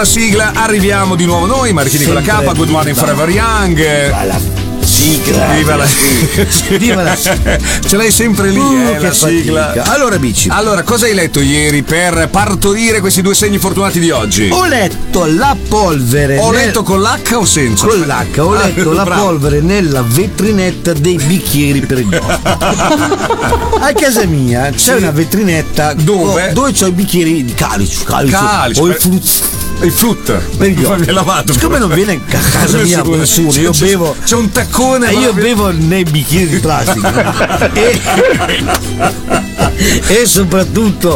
Sigla, arriviamo di nuovo noi, Marchini con la K, Good Morning Forever Young. Sigla. Viva la sigla. Ce l'hai sempre lì, la sigla. Fatica. Allora, Bici. Allora, cosa hai letto ieri per partorire questi due segni fortunati di oggi? Ho letto la polvere. Ho letto con l'H o senza? Con l'H. Ho letto la polvere nella vetrinetta dei bicchieri per gli ospiti. A casa mia c'è una vetrinetta dove c'ho i bicchieri di calice o i fruzzi. Il frutta per gli occhi. Siccome non viene a casa mia nessuno, io bevo. C'è un taccone. Io bevo nei bicchieri di plastica. E soprattutto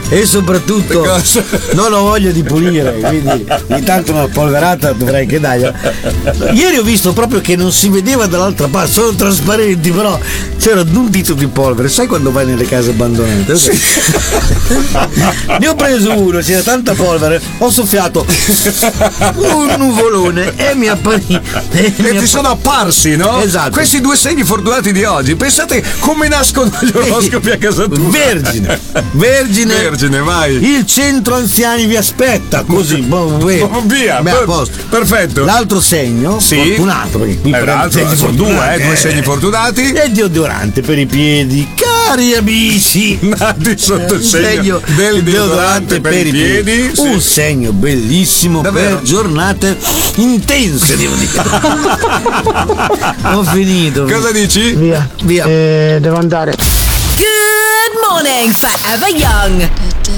non ho voglia di pulire, quindi ogni tanto una polverata dovrei che dargliela. Ieri ho visto proprio che non si vedeva dall'altra parte, sono trasparenti, però c'era un dito di polvere. Sai quando vai nelle case abbandonate? Sì. Ne ho preso uno, c'era tanta polvere, ho soffiato un nuvolone e mi apparì ti sono apparsi, no? Esatto. Questi due segni fortunati di oggi, pensate come nascono gli oroscopi a casa tua. Vergine, vai. Il centro anziani vi aspetta, così via. Beh, a posto. Perfetto. L'altro segno fortunato, perché qui sono due segni fortunati. E il deodorante per i piedi, cari amici. Nati sotto il segno del deodorante per i piedi. Un segno bellissimo. Davvero? Per giornate intense, devo dire. Ho finito. Cosa dici? Via. Devo andare. Good morning, Forever Young.